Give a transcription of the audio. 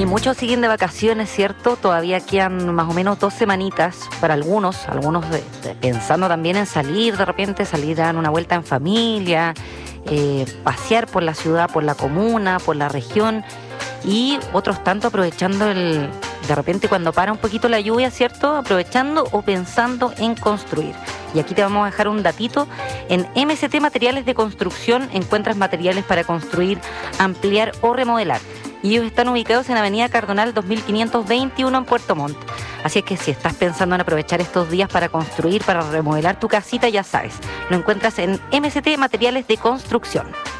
muchos siguen de vacaciones, ¿cierto? Todavía quedan más o menos 2 semanitas para algunos pensando también en salir de repente, salir a dar una vuelta en familia, pasear por la ciudad, por la comuna, por la región, y otros tanto aprovechando de repente cuando para un poquito la lluvia, ¿cierto? Aprovechando o pensando en construir. Y aquí te vamos a dejar un datito. En MST Materiales de Construcción encuentras materiales para construir, ampliar o remodelar. Y ellos están ubicados en Avenida Cardonal 2521 en Puerto Montt. Así es que si estás pensando en aprovechar estos días para construir, para remodelar tu casita, ya sabes, lo encuentras en MST Materiales de Construcción.